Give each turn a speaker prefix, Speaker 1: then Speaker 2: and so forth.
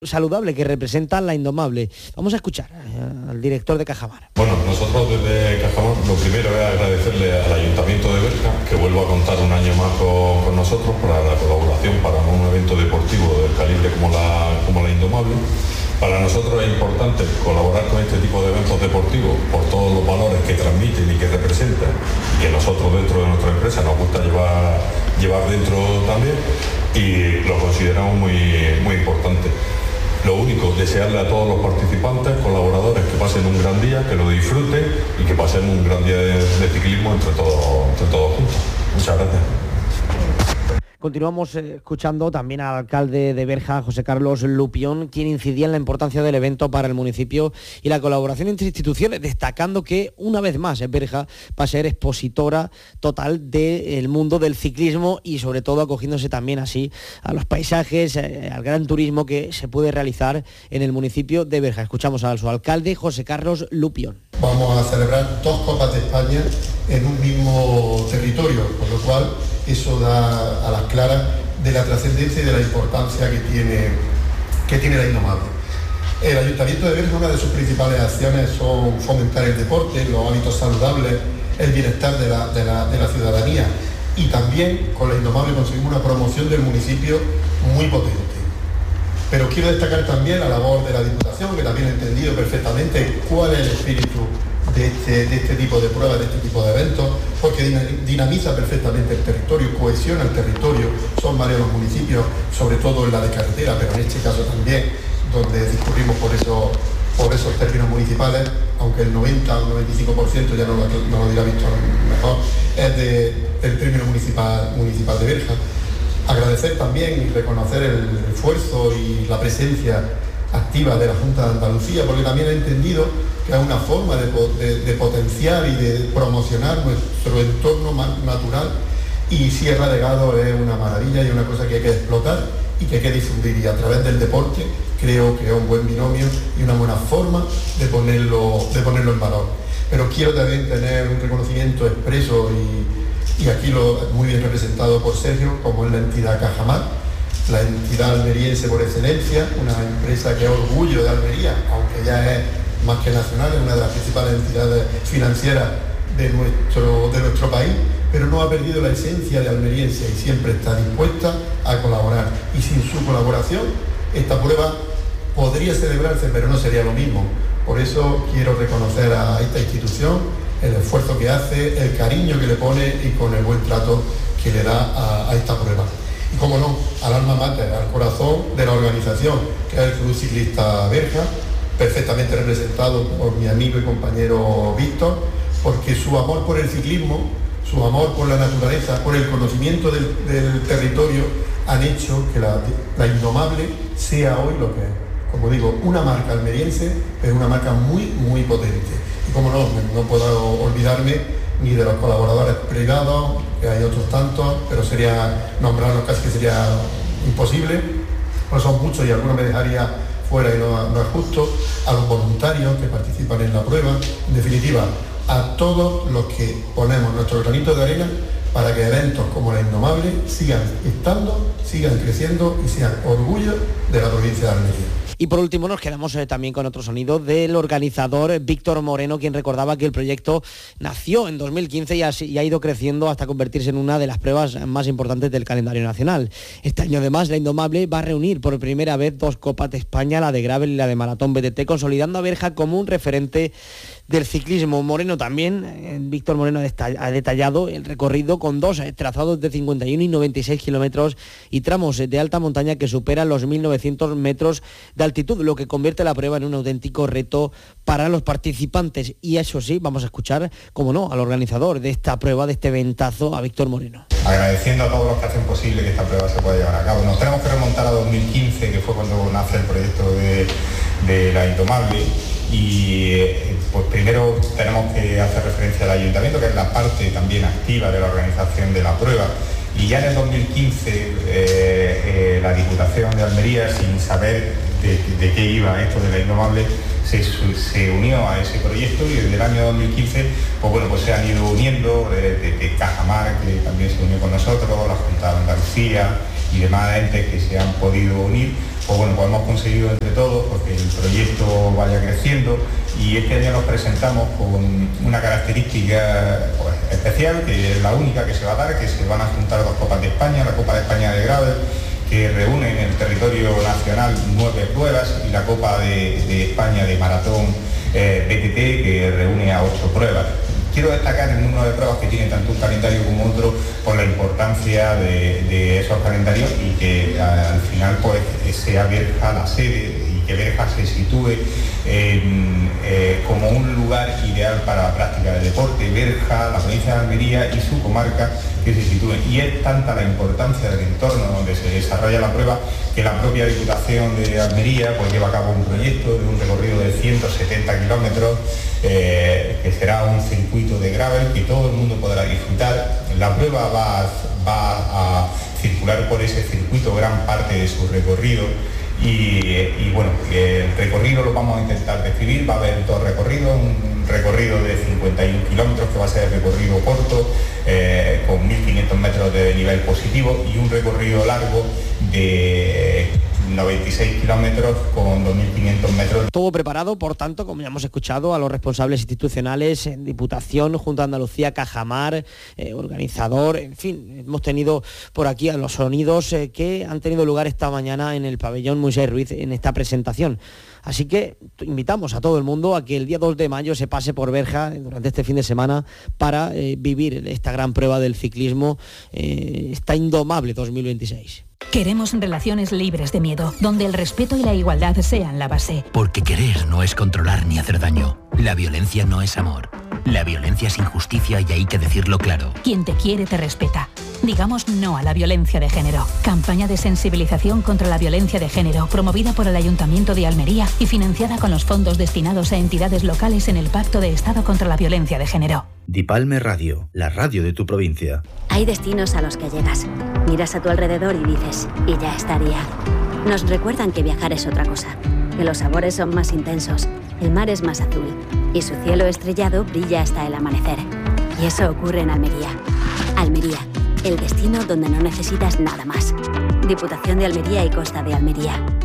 Speaker 1: saludable que representa la Indomable. Vamos a escuchar al director de Cajamar.
Speaker 2: Bueno, nosotros desde Cajamar lo primero es agradecerle al Ayuntamiento de Berja que vuelva a contar un año más con nosotros para la colaboración para un evento deportivo del calibre como la Indomable. Para nosotros es importante colaborar con este tipo de eventos deportivos por todos los valores que transmiten y que representan, y que nosotros dentro de nuestra empresa nos gusta llevar dentro también, y lo consideramos muy importante. Lo único, desearle a todos los participantes, colaboradores, que pasen un gran día, que lo disfruten y que pasen un gran día de ciclismo entre todos juntos. Muchas gracias.
Speaker 1: Continuamos escuchando también al alcalde de Berja, José Carlos Lupión, quien incidía en la importancia del evento para el municipio y la colaboración entre instituciones, destacando que una vez más Berja va a ser expositora total del mundo del ciclismo y sobre todo acogiéndose también así a los paisajes, al gran turismo que se puede realizar en el municipio de Berja. Escuchamos a su alcalde, José Carlos Lupión.
Speaker 3: Vamos a celebrar 2 Copas de España en un mismo territorio, con lo cual eso da a las claras de la trascendencia y de la importancia que tiene la Indomable. El Ayuntamiento de Berja, una de sus principales acciones son fomentar el deporte, los hábitos saludables, el bienestar de la ciudadanía, y también con la Indomable conseguimos una promoción del municipio muy potente. Pero quiero destacar también la labor de la Diputación, que también ha entendido perfectamente cuál es el espíritu de este tipo de pruebas, de este tipo de eventos, porque dinamiza perfectamente el territorio, cohesiona el territorio. Son varios los municipios, sobre todo en la de carretera, pero en este caso también, donde discurrimos por esos términos municipales, aunque el 90 o 95%, ya no lo dirá Víctor mejor, es del término municipal de Berja. Agradecer también y reconocer el esfuerzo y la presencia activa de la Junta de Andalucía, porque también ha entendido que es una forma de potenciar y de promocionar nuestro entorno natural, y Sierra de Gado es una maravilla y una cosa que hay que explotar y que hay que difundir, y a través del deporte creo que es un buen binomio y una buena forma de ponerlo en valor. Pero quiero también tener un reconocimiento expreso y aquí muy bien representado por Sergio, como es la entidad Cajamar, la entidad almeriense por excelencia, una empresa que es orgullo de Almería, aunque ya es más que nacional, es una de las principales entidades financieras de nuestro país, pero no ha perdido la esencia de almeriense y siempre está dispuesta a colaborar. Y sin su colaboración, esta prueba podría celebrarse, pero no sería lo mismo. Por eso quiero reconocer a esta institución el esfuerzo que hace, el cariño que le pone y con el buen trato que le da a esta prueba. Y como no, al alma mater, al corazón de la organización, que es el Club Ciclista Berja, perfectamente representado por mi amigo y compañero Víctor, porque su amor por el ciclismo, su amor por la naturaleza, por el conocimiento del territorio, han hecho que la Indomable sea hoy lo que es. Como digo, una marca almeriense, pero una marca muy potente. Y como no puedo olvidarme ni de los colaboradores privados, que hay otros tantos, pero sería nombrarlos casi que sería imposible, pues son muchos y algunos me dejaría fuera y no es justo, a los voluntarios que participan en la prueba, en definitiva, a todos los que ponemos nuestro granito de arena para que eventos como la Indomable sigan estando, sigan creciendo y sean orgullo de la provincia de Almería.
Speaker 1: Y por último nos quedamos también con otro sonido del organizador Víctor Moreno, quien recordaba que el proyecto nació en 2015 y ha ido creciendo hasta convertirse en una de las pruebas más importantes del calendario nacional. Este año además la Indomable va a reunir por primera vez 2 Copas de España, la de Gravel y la de Maratón BTT, consolidando a Berja como un referente del ciclismo. Moreno también, Víctor Moreno ha detallado el recorrido con 2 trazados de 51 y 96 kilómetros y tramos de alta montaña que superan los 1.900 metros de altitud, lo que convierte la prueba en un auténtico reto para los participantes. Y eso sí, vamos a escuchar, como no, al organizador de esta prueba, de este eventazo, a Víctor Moreno.
Speaker 4: Agradeciendo a todos los que hacen posible que esta prueba se pueda llevar a cabo. Nos tenemos que remontar a 2015, que fue cuando nace el proyecto de la Indomable. Y pues primero tenemos que hacer referencia al ayuntamiento, que es la parte también activa de la organización de la prueba, y ya en el 2015 la Diputación de Almería, sin saber de qué iba esto de la Indomable, se unió a ese proyecto, y desde el año 2015 pues se han ido uniendo de Cajamar, que también se unió con nosotros, la Junta de Andalucía y demás entes que se han podido unir, pues bueno, pues hemos conseguido entre todos porque el proyecto vaya creciendo, y este año nos presentamos con una característica pues especial, que es la única que se va a dar, que se van a juntar dos Copas de España, la Copa de España de Gravel, que reúne en el territorio nacional 9 pruebas, y la Copa de España de Maratón BTT, que reúne a 8 pruebas. Quiero destacar el número de pruebas que tiene tanto un calendario como otro por la importancia de esos calendarios, y que al final pues sea Berja la sede, y que Berja se sitúe como un lugar ideal para la práctica del deporte. Berja, la provincia de Almería y su comarca que se sitúen. Y es tanta la importancia del entorno donde se desarrolla la prueba que la propia Diputación de Almería pues lleva a cabo un proyecto de un recorrido de 170 kilómetros, que será un circuito de gravel que todo el mundo podrá disfrutar. La prueba va a circular por ese circuito gran parte de su recorrido. Y bueno, el recorrido lo vamos a intentar describir. Va a haber dos recorridos, un recorrido de 51 kilómetros que va a ser el recorrido corto, con 1.500 metros de nivel positivo, y un recorrido largo de 96 kilómetros con 2.500 metros.
Speaker 1: Todo preparado, por tanto, como ya hemos escuchado, a los responsables institucionales en Diputación, Junta de Andalucía, Cajamar, organizador, en fin, hemos tenido por aquí a los sonidos que han tenido lugar esta mañana en el pabellón Moisés Ruiz en esta presentación. Así que invitamos a todo el mundo a que el día 2 de mayo se pase por Berja durante este fin de semana para vivir esta gran prueba del ciclismo, esta Indomable 2026.
Speaker 5: Queremos relaciones libres de miedo, donde el respeto y la igualdad sean la base.
Speaker 6: Porque querer no es controlar ni hacer daño. La violencia no es amor. La violencia es injusticia, y hay que decirlo claro.
Speaker 5: Quien te quiere te respeta. Digamos no a la violencia de género. Campaña de sensibilización contra la violencia de género, promovida por el Ayuntamiento de Almería y financiada con los fondos destinados a entidades locales en el Pacto de Estado contra la Violencia de Género.
Speaker 7: Dipalme Radio, la radio de tu provincia.
Speaker 8: Hay destinos a los que llegas, miras a tu alrededor y dices, y ya estaría. Nos recuerdan que viajar es otra cosa, que los sabores son más intensos, el mar es más azul y su cielo estrellado brilla hasta el amanecer. Y eso ocurre en Almería. Almería, el destino donde no necesitas nada más. Diputación de Almería y Costa de Almería.